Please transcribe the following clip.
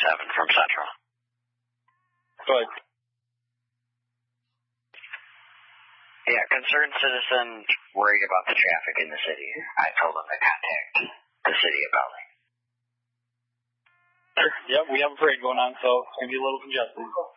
from Central. Go ahead. Yeah, concerned citizen worried about the traffic in the city. I told him to contact the city of LA. Yep, we have a parade going on, so it's going to be a little congested.